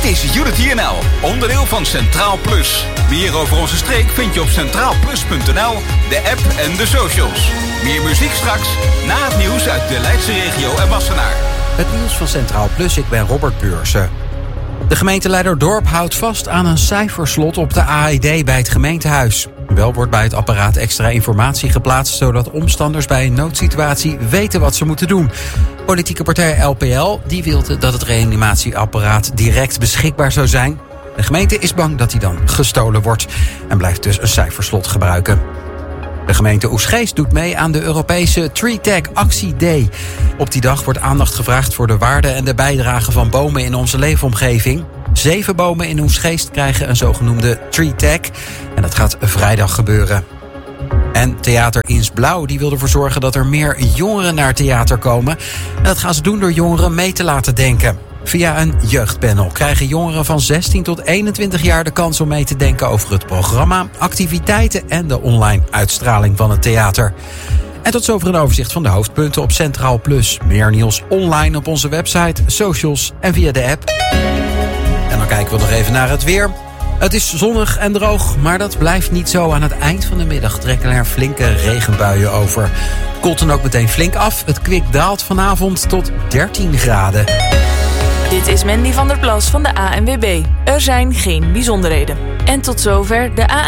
is Unity NL, onderdeel van Centraal Plus. Meer over onze streek vind je op centraalplus.nl, de app en de socials. Meer muziek straks, na het nieuws uit de Leidse regio en Wassenaar. Het nieuws van Centraal Plus, ik ben Robert Beursen. De gemeente Leiderdorp houdt vast aan een cijferslot op de AED bij het gemeentehuis. Wel wordt bij het apparaat extra informatie geplaatst, zodat omstanders bij een noodsituatie weten wat ze moeten doen. Politieke partij LPL die wilde dat het reanimatieapparaat direct beschikbaar zou zijn. De gemeente is bang dat hij dan gestolen wordt en blijft dus een cijferslot gebruiken. De gemeente Oegstgeest doet mee aan de Europese Tree Tag Actie Day. Op die dag wordt aandacht gevraagd voor de waarde en de bijdrage van bomen in onze leefomgeving. 7 bomen in Oegstgeest krijgen een zogenoemde Tree Tag. En dat gaat vrijdag gebeuren. En Theater Ins Blauw die wil ervoor zorgen dat er meer jongeren naar theater komen. En dat gaan ze doen door jongeren mee te laten denken. Via een jeugdpanel krijgen jongeren van 16 tot 21 jaar de kans om mee te denken over het programma, activiteiten en de online uitstraling van het theater. En tot zover een overzicht van de hoofdpunten op Centraal Plus. Meer nieuws online op onze website, socials en via de app. En dan kijken we nog even naar het weer. Het is zonnig en droog, maar dat blijft niet zo. Aan het eind van de middag trekken er flinke regenbuien over. Het koelt dan ook meteen flink af. Het kwik daalt vanavond tot 13 graden. Dit is Mandy van der Plas van de ANWB. Er zijn geen bijzonderheden. En tot zover de ANWB.